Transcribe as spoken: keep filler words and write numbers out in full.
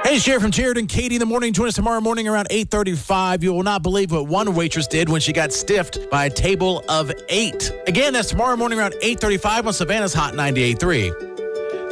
Hey, Sherry from Jared and Katie in the morning. Join us tomorrow morning around eight thirty-five. You will not believe what one waitress did when she got stiffed by a table of eight. Again, that's tomorrow morning around eight thirty-five on Savannah's Hot ninety-eight point three.